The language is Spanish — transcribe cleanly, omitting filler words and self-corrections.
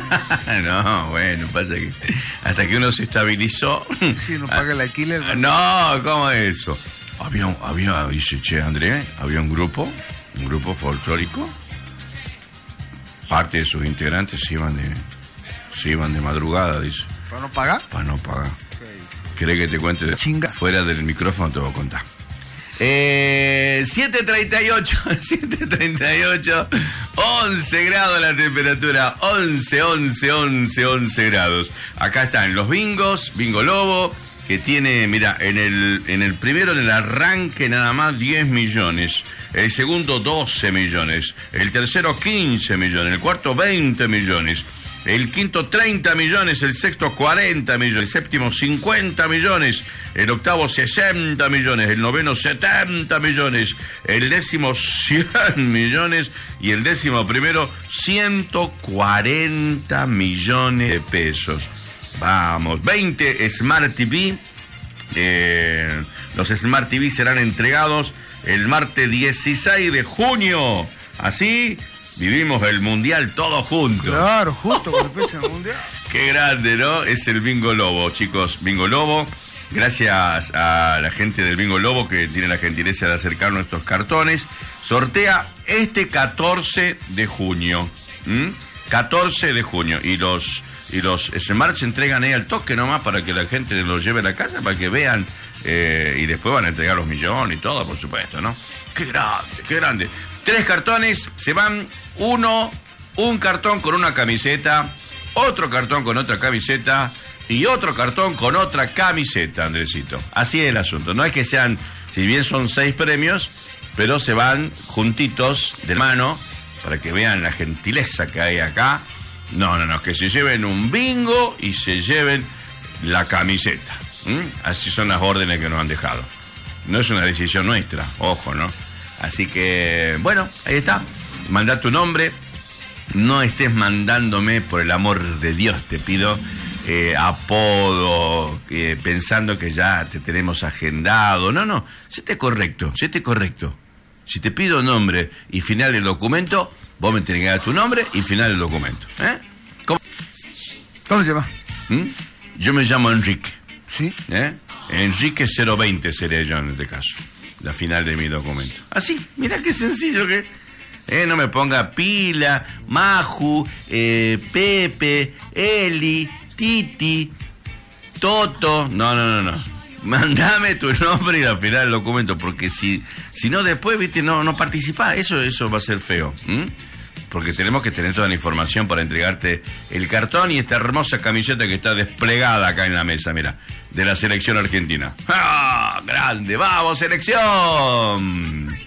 No, bueno, pasa que hasta que uno se estabilizó. Sí, no paga el alquiler. No, ¿cómo es eso? Dice, che, André, había un grupo folclórico. Parte de sus integrantes se iban de madrugada, dice. ¿Para no pagar? Para no pagar. Okay. ¿Querés que te cuente? Chinga. Fuera del micrófono te voy a contar. 7:38, 11 grados la temperatura, 11 grados. Acá están los bingos, Bingo Lobo, que tiene, mira, en el primero, en el arranque, nada más 10 millones. El segundo 12 millones. El tercero 15 millones. El cuarto 20 millones. El quinto 30 millones, el sexto 40 millones, el séptimo 50 millones, el octavo 60 millones, el noveno 70 millones, el décimo 100 millones y el décimo primero 140 millones de pesos. Vamos, 20 Smart TV. Los Smart TV serán entregados el martes 16 de junio. Así vivimos el Mundial todos juntos. Claro, justo cuando empieza el Mundial. Qué grande, ¿no? Es el Bingo Lobo, chicos. Bingo Lobo. Gracias a la gente del Bingo Lobo que tiene la gentileza de acercarnos estos cartones. Sortea este 14 de junio. 14 de junio. Y los Smart se entregan ahí al toque nomás para que la gente los lleve a la casa, para que vean. Y después van a entregar los millones y todo, por supuesto, ¿no? Qué grande, qué grande. 3 cartones, se van un cartón con una camiseta, otro cartón con otra camiseta y otro cartón con otra camiseta, Andresito. Así es el asunto. No es que sean, si bien son 6 premios, pero se van juntitos de mano para que vean la gentileza que hay acá. No, que se lleven un bingo y se lleven la camiseta. Así son las órdenes que nos han dejado. No es una decisión nuestra, ojo, ¿no? Así que, bueno, ahí está. Mandá tu nombre. No estés mandándome, por el amor de Dios, te pido, apodo, pensando que ya te tenemos agendado. No, séte correcto. Si te pido nombre y final del documento, vos me tenés que dar tu nombre y final del documento. ¿Cómo se llama? Yo me llamo Enrique. ¿Sí? Enrique 020 sería yo en este caso. La final de mi documento. Así, mira qué sencillo que no me ponga Pila, Maju, Pepe, Eli, Titi, Toto. No. Mandame tu nombre y la final del documento, porque si no después, viste, no participás. Eso va a ser feo. Porque tenemos que tener toda la información para entregarte el cartón y esta hermosa camiseta que está desplegada acá en la mesa, mira, de la selección argentina. ¡Ah! ¡Grande! ¡Vamos, selección!